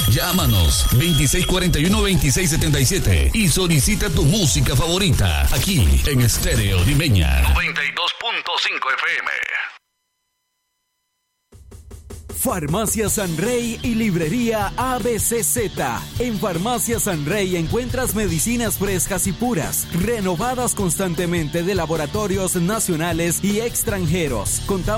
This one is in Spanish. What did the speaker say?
Llámanos 2641-2677 y solicita tu música favorita aquí en Estéreo Limeña 92.5 FM. Farmacia San Rey y Librería ABCZ. En Farmacia San Rey encuentras medicinas frescas y puras, renovadas constantemente de laboratorios nacionales y extranjeros. Contamos